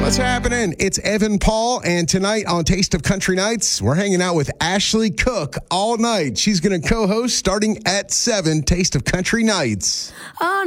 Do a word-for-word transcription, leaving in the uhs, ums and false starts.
What's happening? It's Evan Paul, and tonight on Taste of Country Nights, we're hanging out with Ashley Cook all night. She's going to co-host starting at seven, Taste of Country Nights. Oh,